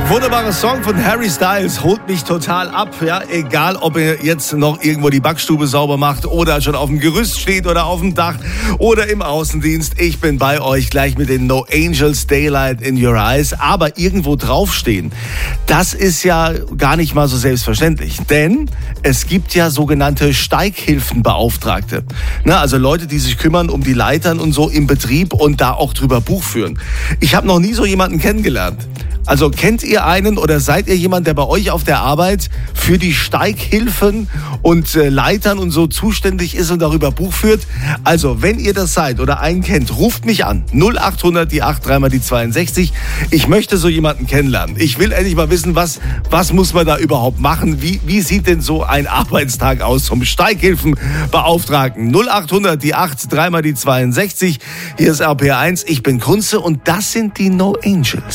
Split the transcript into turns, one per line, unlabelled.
Wunderbarer Song von Harry Styles, holt mich total ab, ja, egal ob ihr jetzt noch irgendwo die Backstube sauber macht oder schon auf dem Gerüst steht oder auf dem Dach oder im Außendienst. Ich bin bei euch gleich mit den No Angels Daylight in Your Eyes, aber irgendwo draufstehen, das ist ja gar nicht mal so selbstverständlich, denn es gibt ja sogenannte Steighilfenbeauftragte, ne, also Leute, die sich kümmern um die Leitern und so im Betrieb und da auch drüber Buch führen. Ich habe noch nie so jemanden kennengelernt. Also kennt ihr einen oder seid ihr jemand, der bei euch auf der Arbeit für die Steighilfen und Leitern und so zuständig ist und darüber Buch führt? Also, wenn ihr das seid oder einen kennt, ruft mich an. 0800 die 8 3 mal die 62. Ich möchte so jemanden kennenlernen. Ich will endlich mal wissen, was muss man da überhaupt machen? Wie sieht denn so ein Arbeitstag aus vom Steighilfenbeauftragten? 0800 die 8 3 mal die 62. Hier ist RPR1. Ich bin Kunze und das sind die No Angels.